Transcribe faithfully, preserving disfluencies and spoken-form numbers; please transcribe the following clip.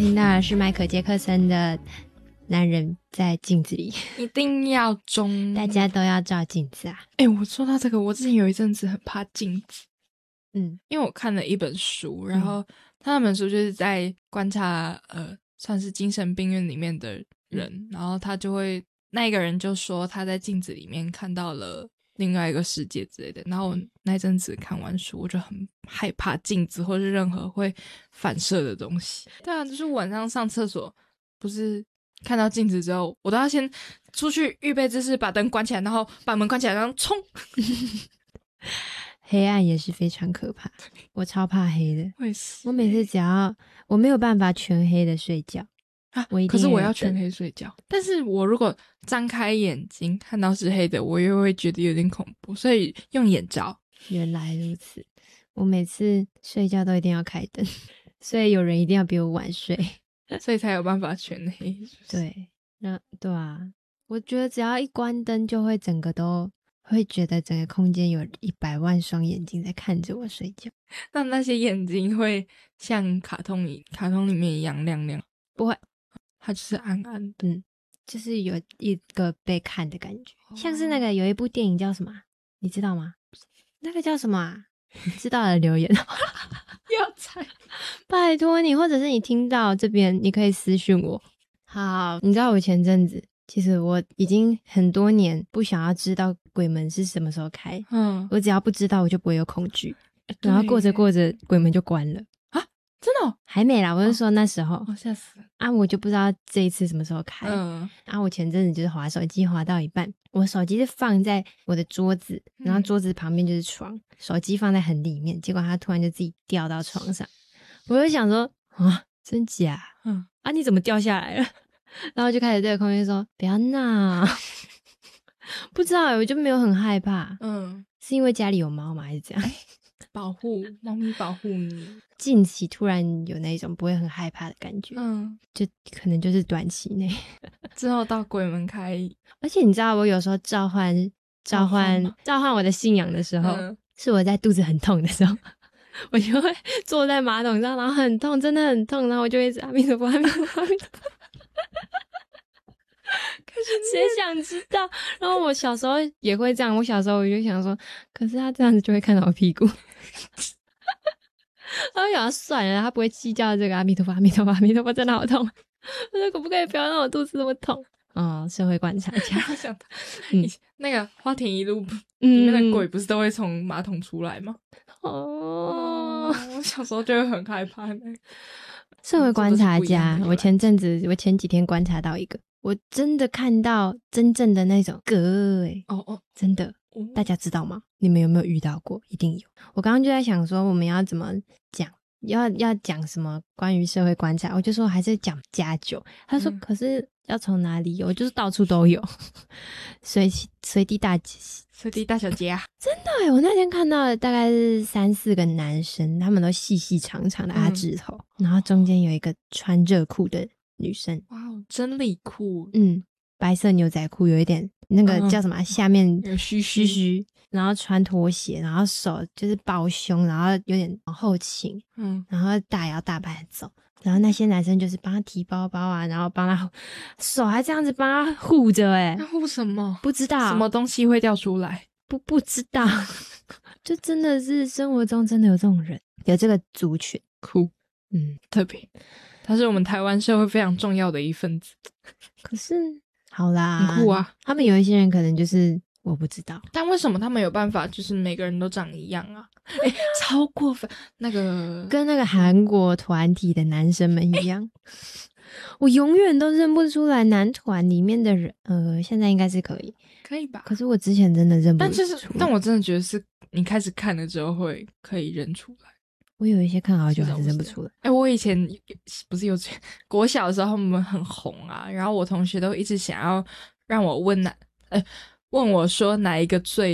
听到的是迈克杰克森的男人在镜子里， 一定要中， 大家都要照镜子啊。 诶、我说到这个，我之前有一阵子很怕镜子， 嗯， 因为我看了一本书，然后他那本书就是在观察呃，算是精神病院里面的人，嗯、然后他就会那一个人就说他在镜子里面看到了另外一个世界之类的，然后我那阵子看完书我就很害怕镜子或是任何会反射的东西。对啊，就是晚上上厕所不是看到镜子之后我都要先出去预备姿势把灯关起来，然后把门关起来然后冲黑暗也是非常可怕，我超怕黑的。 我也是， 我每次只要我没有办法全黑的睡觉啊， 我一定可是我要全黑睡觉，但是我如果张开眼睛看到是黑的我又会觉得有点恐怖，所以用眼罩。 原来如此，我每次睡觉都一定要开灯，所以有人一定要比我晚睡， 所以才有办法全黑是不是？ 对，那对啊，我觉得只要一关灯就会整个都会觉得整个空间有一百万双眼睛在看着我睡觉。 那那些眼睛会像卡通里卡通里面一样亮亮？ 不会， 它就是暗暗的， 嗯，就是有一个被看的感觉，哦、像是那个有一部电影叫什么，你知道吗？那个叫什么啊？知道的留言要猜， 拜托你，或者是你听到这边你可以私讯我。好，你知道我前阵子其实我已经很多年不想要知道鬼门是什么时候开，嗯，我只要不知道我就不会有恐惧，然后过着过着鬼门就关了啊！真的、哦、 还没啦，我是说那时候， 哦，吓死了啊！我就不知道这一次什么时候开，嗯，啊，我前阵子就是滑手机滑到一半，我手机是放在我的桌子，然后桌子旁边就是床，嗯、手机放在很里面，结果它突然就自己掉到床上，我就想说啊，真假？嗯，啊，你怎么掉下来了？然后就开始对着空间说不要闹不知道我就没有很害怕，嗯，是因为家里有猫吗还是怎样？ 保护猫咪保护你， 近期突然有那种不会很害怕的感觉，嗯，就可能就是短期内之后到鬼门开。 而且你知道我有时候召唤召唤召唤我的信仰的时候、嗯、是我在肚子很痛的时候我就会坐在马桶上，然后很痛，真的很痛，然后我就会一直阿弥陀佛阿弥陀佛阿弥陀佛可是谁想知道？然后我小时候也会这样，我小时候我就想说，可是他这样子就会看到我屁股然后想要算了，他不会计较这个阿弥陀佛阿弥陀佛阿弥陀佛真的好痛我说可不可以不要让我肚子那么痛哦，社会观察家想嗯，那个花田一路里面的鬼不是都会从马桶出来吗？哦，我小时候就会很害怕那个社会观察家。我前阵子我前几天观察到一个，我真的看到真正的那种哥欸，哦哦，真的，大家知道吗？你们有没有遇到过？一定有。我刚刚就在想说我们要怎么讲，要要讲什么关于社会观察，我就说还是讲家酒。他说、嗯、可是要从哪里有？就是到处都有随随地大随地大小街啊， 真的耶。我那天看到的大概是三四个男生，他们都细细长长的阿指头、嗯、然后中间有一个穿热裤的女生， 哇哦，真理裤， 嗯，白色牛仔裤，有一点那个叫什么、嗯、下面有须须须，然后穿拖鞋，然后手就是抱胸，然后有点往后倾，嗯，然后大摇大摆的走，然后那些男生就是帮他提包包啊，然后帮他手还这样子帮他护着，诶他护什么？ 不知道， 什么东西会掉出来？ 不不知道就真的是生活中真的有这种人，有这个族群， 酷，嗯，特别，他是我们台湾社会非常重要的一份子。 可是好啦， 很酷啊， 他们有一些人可能就是我不知道， 但为什么他们有办法就是每个人都长一样啊？欸、超过分，那个跟那个韩国团体的男生们一样、欸、我永远都认不出来男团里面的人，呃，现在应该是可以可以吧， 可是我之前真的认不出来， 但就是但我真的觉得是你开始看了之后会可以认出来， 我有一些看好久还是认不出来。 哎、欸，我以前不是幼稚园国小的时候他们很红啊，然后我同学都一直想要让我问哪呃问我说哪一个最